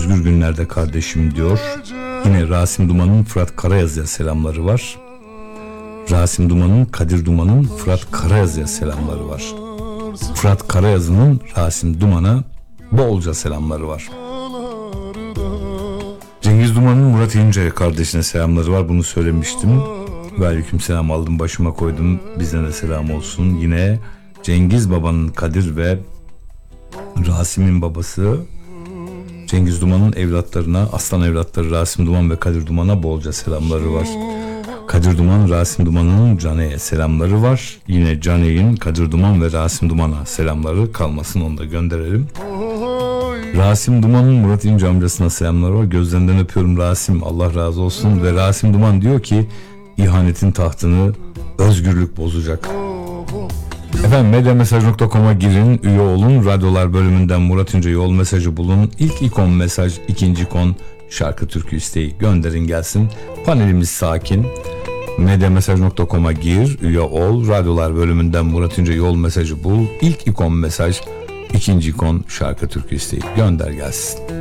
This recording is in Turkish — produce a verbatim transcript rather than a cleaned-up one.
özgür günlerde kardeşim diyor. Yine Rasim Duman'ın Fırat Karayazı'ya selamları var. Rasim Duman'ın Kadir Duman'ın Fırat Karayazı'ya selamları var. Fırat Karayazı'nın Rasim Duman'a bolca selamları var. Cengiz Duman'ın Murat İnce'ye kardeşine selamları var. Bunu söylemiştim. Ve aleyküm selam aldım, başıma koydum. Bizden de selam olsun. Yine Cengiz Baba'nın Kadir ve Rasim'in babası Cengiz Duman'ın evlatlarına, aslan evlatları Rasim Duman ve Kadir Duman'a bolca selamları var. Kadir Duman, Rasim Duman'ın Cane'ye selamları var. Yine Cane'nin Kadir Duman ve Rasim Duman'a selamları kalmasın, onu da gönderelim. Rasim Duman'ın Murat İnce amcasına selamları var. Gözlerinden öpüyorum Rasim, Allah razı olsun. Ve Rasim Duman diyor ki ihanetin tahtını özgürlük bozacak. Efendim medyamesaj nokta com'a girin, üye olun. Radyolar bölümünden Murat İnce yol mesajı bulun. İlk ikon mesaj, ikinci ikon şarkı türkü isteği gönderin gelsin. Panelimiz sakin. medyamesaj nokta com'a gir, üye ol. Radyolar bölümünden Murat İnce yol mesajı bul. İlk ikon mesaj, ikinci ikon şarkı türkü isteği gönder gelsin.